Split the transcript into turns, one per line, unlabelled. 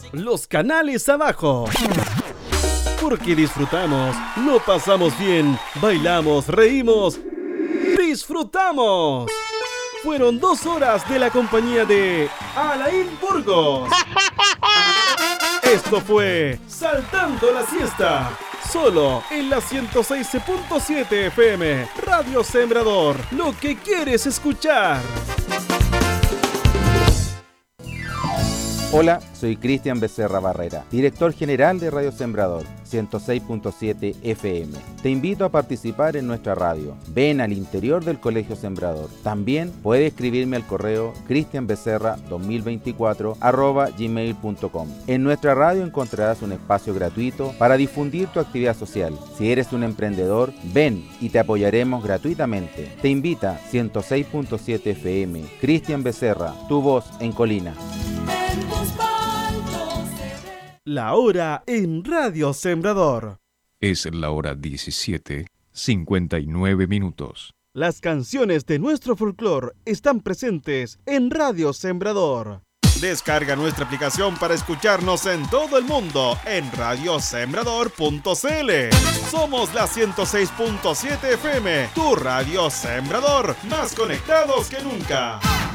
los canales abajo. Porque disfrutamos, lo pasamos bien, bailamos, reímos, disfrutamos. Fueron 2 horas de la compañía de Alain Burgos. Esto fue Saltando la Siesta, solo en la 106.7 FM, Radio Sembrador, lo que quieres escuchar.
Hola, soy Cristian Becerra Barrera, director general de Radio Sembrador, 106.7 FM. Te invito a participar en nuestra radio. Ven al interior del Colegio Sembrador. También puedes escribirme al correo cristianbecerra2024@gmail.com. En nuestra radio encontrarás un espacio gratuito para difundir tu actividad social. Si eres un emprendedor, ven y te apoyaremos gratuitamente. Te invita 106.7 FM. Cristian Becerra, tu voz en Colina.
La hora en Radio Sembrador.
Es la hora 17:59.
Las canciones de nuestro folclore están presentes en Radio Sembrador. Descarga nuestra aplicación para escucharnos en todo el mundo en radiosembrador.cl. Somos la 106.7 FM, tu Radio Sembrador, más conectados que nunca.